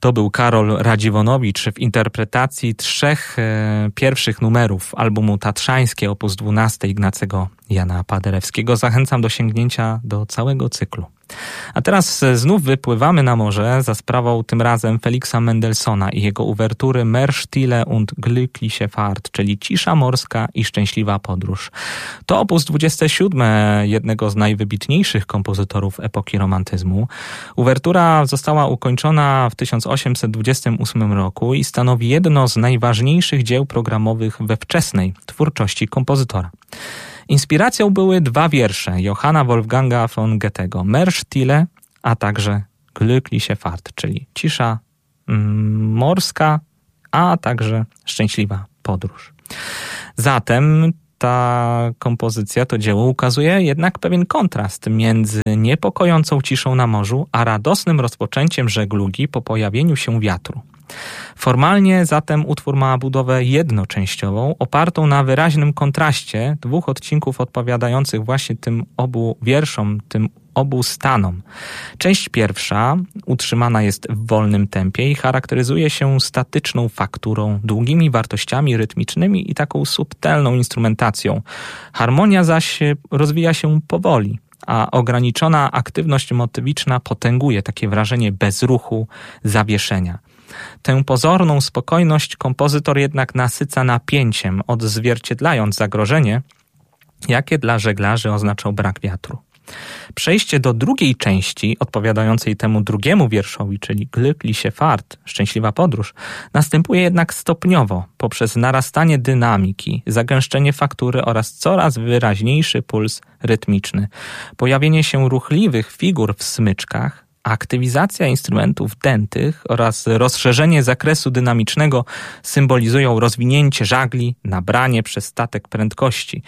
To był Karol Radziwonowicz w interpretacji 3 pierwszych numerów albumu Tatrzańskie op. 12 Ignacego Jana Paderewskiego. Zachęcam do sięgnięcia do całego cyklu. A teraz znów wypływamy na morze za sprawą tym razem Felixa Mendelssohna i jego uwertury Mehr Stille und glückliche Fahrt, czyli Cisza morska i szczęśliwa podróż. To op. 27 jednego z najwybitniejszych kompozytorów epoki romantyzmu. Uwertura została ukończona w 1828 roku i stanowi jedno z najważniejszych dzieł programowych we wczesnej twórczości kompozytora. Inspiracją były 2 wiersze Johanna Wolfganga von Goethego, Mehr Stille, a także Glückliche Fahrt, czyli cisza morska, a także szczęśliwa podróż. Zatem ta kompozycja, to dzieło ukazuje jednak pewien kontrast między niepokojącą ciszą na morzu, a radosnym rozpoczęciem żeglugi po pojawieniu się wiatru. Formalnie zatem utwór ma budowę jednoczęściową, opartą na wyraźnym kontraście 2 odcinków odpowiadających właśnie tym obu wierszom, tym obu stanom. Część pierwsza utrzymana jest w wolnym tempie i charakteryzuje się statyczną fakturą, długimi wartościami rytmicznymi i taką subtelną instrumentacją. Harmonia zaś rozwija się powoli, a ograniczona aktywność motywiczna potęguje takie wrażenie bezruchu, zawieszenia. Tę pozorną spokojność kompozytor jednak nasyca napięciem, odzwierciedlając zagrożenie, jakie dla żeglarzy oznaczał brak wiatru. Przejście do drugiej części, odpowiadającej temu drugiemu wierszowi, czyli Glückliche Fahrt, szczęśliwa podróż, następuje jednak stopniowo, poprzez narastanie dynamiki, zagęszczenie faktury oraz coraz wyraźniejszy puls rytmiczny. Pojawienie się ruchliwych figur w smyczkach, aktywizacja instrumentów dętych oraz rozszerzenie zakresu dynamicznego symbolizują rozwinięcie żagli, nabranie przez statek prędkości.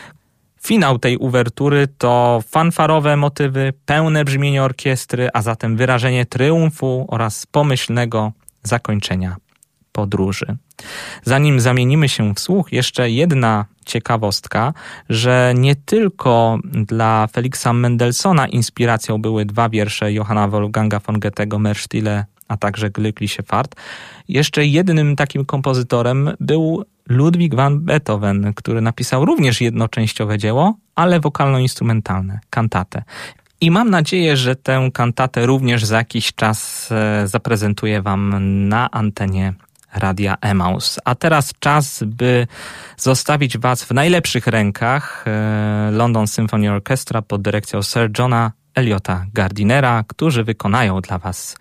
Finał tej uwertury to fanfarowe motywy, pełne brzmienie orkiestry, a zatem wyrażenie triumfu oraz pomyślnego zakończenia podróży. Zanim zamienimy się w słuch, jeszcze jedna ciekawostka, że nie tylko dla Felixa Mendelssohna inspiracją były 2 wiersze Johanna Wolfganga von Goethego, Mehr Stille, a także Glückliche Fahrt. Jeszcze jednym takim kompozytorem był Ludwig van Beethoven, który napisał również jednoczęściowe dzieło, ale wokalno-instrumentalne, kantatę. I mam nadzieję, że tę kantatę również za jakiś czas zaprezentuję wam na antenie Radia Emaus. A teraz czas, by zostawić was w najlepszych rękach London Symphony Orchestra pod dyrekcją Sir Johna Eliota Gardinera, którzy wykonają dla was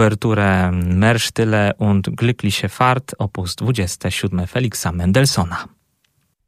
uwerturę Mehr Stille und Glückliche Fahrt op. 27 Felixa Mendelssohna.